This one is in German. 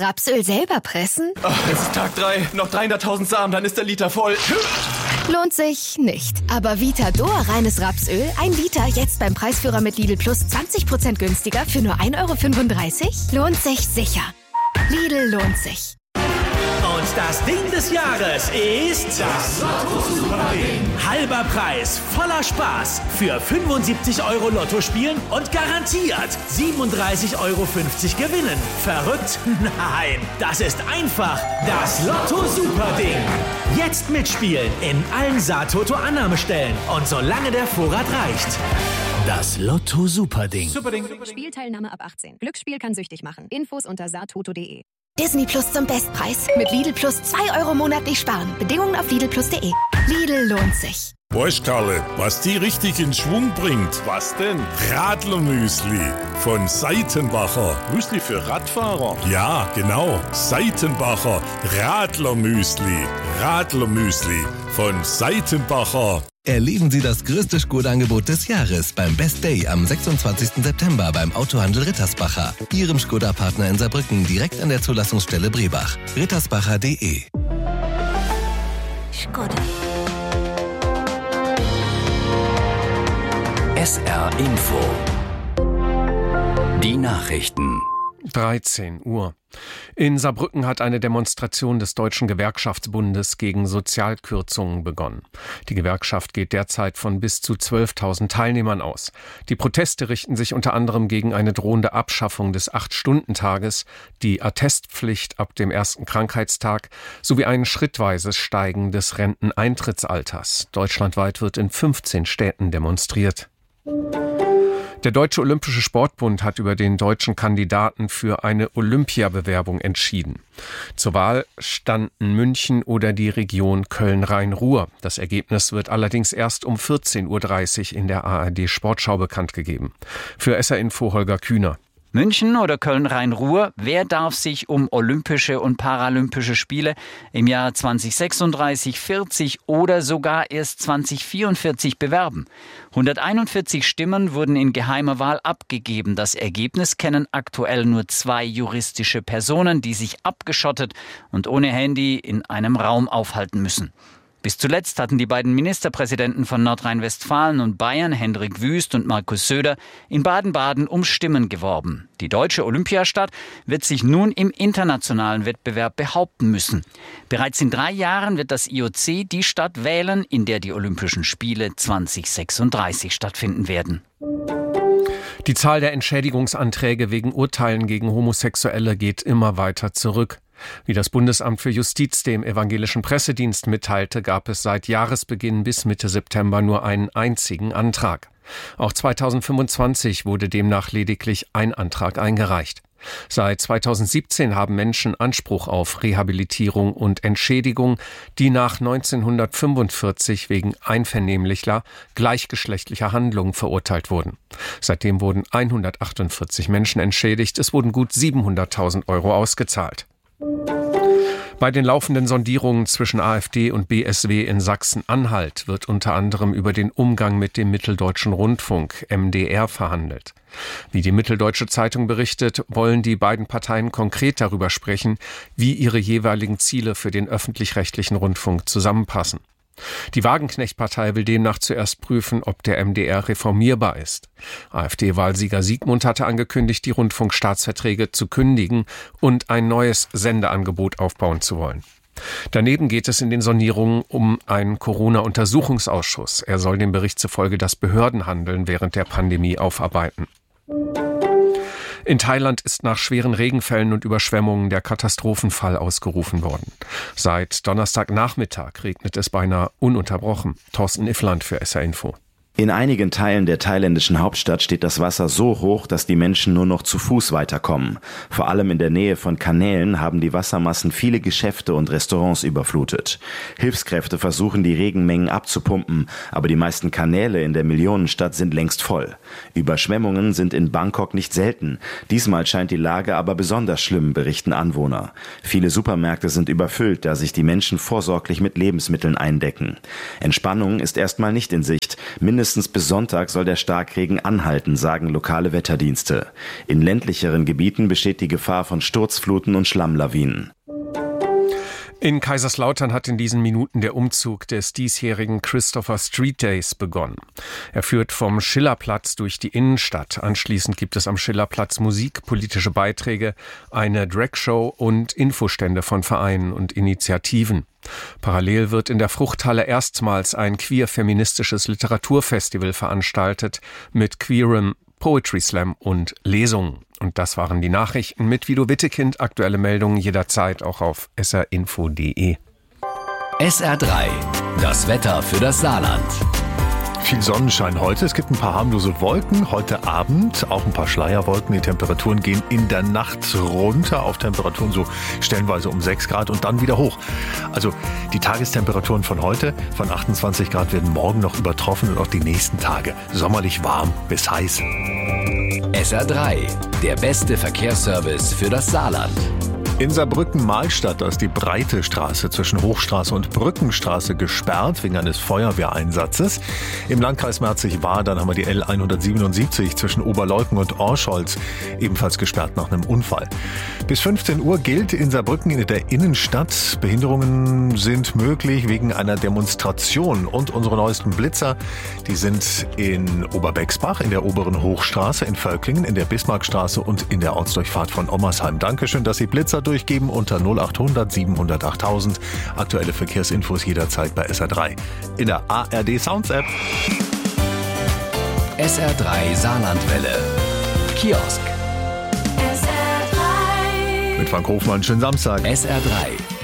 Rapsöl selber pressen? Es ist Tag 3, noch 300.000 Samen, dann ist der Liter voll. Lohnt sich nicht. Aber Vitador reines Rapsöl, 1 Liter, jetzt beim Preisführer mit Lidl Plus 20% günstiger für nur 1,35 €? Lohnt sich sicher. Lidl lohnt sich. Und das Ding des Jahres ist das Lotto-Super-Ding. Halber Preis, voller Spaß. Für 75 € Lotto spielen und garantiert 37,50 € gewinnen. Verrückt? Nein, das ist einfach das Lotto-Super-Ding. Jetzt mitspielen in allen Saatoto-Annahmestellen und solange der Vorrat reicht. Das Lotto-Super-Ding. Spielteilnahme ab 18. Glücksspiel kann süchtig machen. Infos unter saatoto.de. Disney Plus zum Bestpreis. Mit Lidl Plus 2 € monatlich sparen. Bedingungen auf lidlplus.de. Lidl lohnt sich. Weißt Karle, was die richtig in Schwung bringt? Was denn? Radlermüsli von Seitenbacher. Müsli für Radfahrer? Ja, genau. Seitenbacher Radlermüsli. Radlermüsli von Seitenbacher. Erleben Sie das größte Skoda-Angebot des Jahres beim Best Day am 26. September beim Autohandel Rittersbacher. Ihrem Skoda-Partner in Saarbrücken direkt an der Zulassungsstelle Brebach. rittersbacher.de. Skoda. SR Info. Die Nachrichten. 13 Uhr. In Saarbrücken hat eine Demonstration des Deutschen Gewerkschaftsbundes gegen Sozialkürzungen begonnen. Die Gewerkschaft geht derzeit von bis zu 12.000 Teilnehmern aus. Die Proteste richten sich unter anderem gegen eine drohende Abschaffung des 8-Stunden-Tages, die Attestpflicht ab dem ersten Krankheitstag sowie ein schrittweises Steigen des Renteneintrittsalters. Deutschlandweit wird in 15 Städten demonstriert. Der Deutsche Olympische Sportbund hat über den deutschen Kandidaten für eine Olympiabewerbung entschieden. Zur Wahl standen München oder die Region Köln-Rhein-Ruhr. Das Ergebnis wird allerdings erst um 14:30 Uhr in der ARD-Sportschau bekannt gegeben. Für SR Info Holger Kühner. München oder Köln-Rhein-Ruhr, wer darf sich um Olympische und Paralympische Spiele im Jahr 2036, 40 oder sogar erst 2044 bewerben? 141 Stimmen wurden in geheimer Wahl abgegeben. Das Ergebnis kennen aktuell nur 2 juristische Personen, die sich abgeschottet und ohne Handy in einem Raum aufhalten müssen. Bis zuletzt hatten die beiden Ministerpräsidenten von Nordrhein-Westfalen und Bayern, Hendrik Wüst und Markus Söder, in Baden-Baden um Stimmen geworben. Die deutsche Olympiastadt wird sich nun im internationalen Wettbewerb behaupten müssen. Bereits in 3 Jahren wird das IOC die Stadt wählen, in der die Olympischen Spiele 2036 stattfinden werden. Die Zahl der Entschädigungsanträge wegen Urteilen gegen Homosexuelle geht immer weiter zurück. Wie das Bundesamt für Justiz dem evangelischen Pressedienst mitteilte, gab es seit Jahresbeginn bis Mitte September nur einen einzigen Antrag. Auch 2025 wurde demnach lediglich ein Antrag eingereicht. Seit 2017 haben Menschen Anspruch auf Rehabilitierung und Entschädigung, die nach 1945 wegen einvernehmlicher, gleichgeschlechtlicher Handlungen verurteilt wurden. Seitdem wurden 148 Menschen entschädigt, es wurden gut 700.000 € ausgezahlt. Bei den laufenden Sondierungen zwischen AfD und BSW in Sachsen-Anhalt wird unter anderem über den Umgang mit dem Mitteldeutschen Rundfunk, MDR, verhandelt. Wie die Mitteldeutsche Zeitung berichtet, wollen die beiden Parteien konkret darüber sprechen, wie ihre jeweiligen Ziele für den öffentlich-rechtlichen Rundfunk zusammenpassen. Die Wagenknecht-Partei will demnach zuerst prüfen, ob der MDR reformierbar ist. AfD-Wahlsieger Siegmund hatte angekündigt, die Rundfunkstaatsverträge zu kündigen und ein neues Sendeangebot aufbauen zu wollen. Daneben geht es in den Sondierungen um einen Corona-Untersuchungsausschuss. Er soll dem Bericht zufolge das Behördenhandeln während der Pandemie aufarbeiten. In Thailand ist nach schweren Regenfällen und Überschwemmungen der Katastrophenfall ausgerufen worden. Seit Donnerstagnachmittag regnet es beinahe ununterbrochen. Thorsten Iffland für SR Info. In einigen Teilen der thailändischen Hauptstadt steht das Wasser so hoch, dass die Menschen nur noch zu Fuß weiterkommen. Vor allem in der Nähe von Kanälen haben die Wassermassen viele Geschäfte und Restaurants überflutet. Hilfskräfte versuchen, die Regenmengen abzupumpen, aber die meisten Kanäle in der Millionenstadt sind längst voll. Überschwemmungen sind in Bangkok nicht selten. Diesmal scheint die Lage aber besonders schlimm, berichten Anwohner. Viele Supermärkte sind überfüllt, da sich die Menschen vorsorglich mit Lebensmitteln eindecken. Entspannung ist erstmal nicht in Sicht. Mindestens bis Sonntag soll der Starkregen anhalten, sagen lokale Wetterdienste. In ländlicheren Gebieten besteht die Gefahr von Sturzfluten und Schlammlawinen. In Kaiserslautern hat in diesen Minuten der Umzug des diesjährigen Christopher Street Days begonnen. Er führt vom Schillerplatz durch die Innenstadt. Anschließend gibt es am Schillerplatz Musik, politische Beiträge, eine Dragshow und Infostände von Vereinen und Initiativen. Parallel wird in der Fruchthalle erstmals ein queer-feministisches Literaturfestival veranstaltet mit queerem Poetry Slam und Lesungen. Und das waren die Nachrichten mit Guido Wittekind. Aktuelle Meldungen jederzeit auch auf srinfo.de. SR3, das Wetter für das Saarland. Viel Sonnenschein heute. Es gibt ein paar harmlose Wolken. Heute Abend auch ein paar Schleierwolken. Die Temperaturen gehen in der Nacht runter auf Temperaturen so stellenweise um 6 Grad und dann wieder hoch. Also die Tagestemperaturen von heute von 28 Grad werden morgen noch übertroffen und auch die nächsten Tage sommerlich warm bis heiß. SR3, der beste Verkehrsservice für das Saarland. In Saarbrücken-Mahlstadt, da ist die breite Straße zwischen Hochstraße und Brückenstraße gesperrt wegen eines Feuerwehreinsatzes. Im Landkreis Merzig-Wadern haben wir die L177 zwischen Oberleuthen und Orscholz ebenfalls gesperrt nach einem Unfall. Bis 15 Uhr gilt in Saarbrücken in der Innenstadt, Behinderungen sind möglich wegen einer Demonstration. Und unsere neuesten Blitzer, die sind in Oberbexbach, in der oberen Hochstraße, in Völklingen, in der Bismarckstraße und in der Ortsdurchfahrt von Ommersheim. Dankeschön, dass Sie Blitzer durchgeben unter 0800 700 8000. Aktuelle Verkehrsinfos jederzeit bei SR3 in der ARD Sounds App. SR3 Saarlandwelle. Kiosk. Mit Frank Hofmann, schönen Samstag. SR3.